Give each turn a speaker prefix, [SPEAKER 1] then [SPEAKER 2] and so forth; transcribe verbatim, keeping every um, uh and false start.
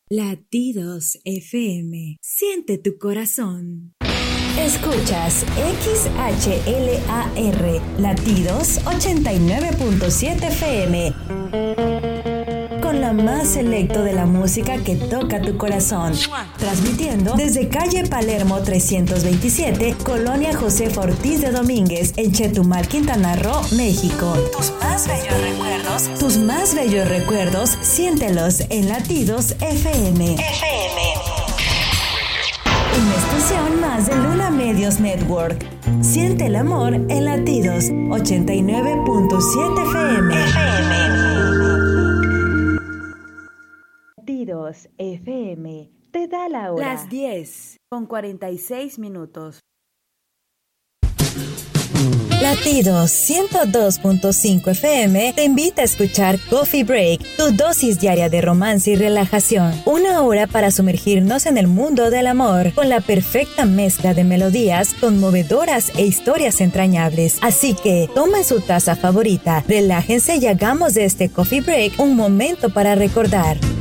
[SPEAKER 1] Latidos F M. Siente tu corazón.
[SPEAKER 2] Escuchas X H L A R, Latidos ochenta y nueve punto siete F M. Con la más selecto de la música que toca tu corazón. Transmitiendo desde calle Palermo trescientos veintisiete, Colonia Josefa Ortiz de Domínguez, en Chetumal, Quintana Roo, México. Tus más bellos recuerdos, tus más bellos recuerdos, siéntelos en Latidos F M. F M. Una estación más de Luna Medios Network. Siente el amor en Latidos ochenta y nueve punto siete F M. F M. Latidos F M te da la hora.
[SPEAKER 1] Las diez con cuarenta y seis minutos.
[SPEAKER 2] Latidos ciento dos punto cinco F M te invita a escuchar Coffee Break, tu dosis diaria de romance y relajación. Una hora para sumergirnos en el mundo del amor, con la perfecta mezcla de melodías conmovedoras e historias entrañables. Así que tomen su taza favorita, relájense y hagamos de este Coffee Break un momento para recordar.